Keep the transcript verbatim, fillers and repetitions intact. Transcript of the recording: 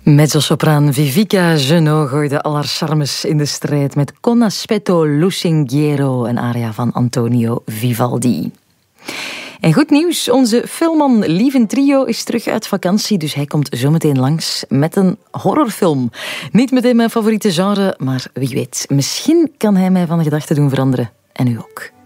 Mezzosopraan Vivica Genot gooide al haar charmes in de strijd met Con aspetto lusinghiero, een aria van Antonio Vivaldi. En goed nieuws, onze filmman Lieven Trio is terug uit vakantie, dus hij komt zometeen langs met een horrorfilm. Niet meteen mijn favoriete genre, maar wie weet, misschien kan hij mij van gedachten doen veranderen. En u ook.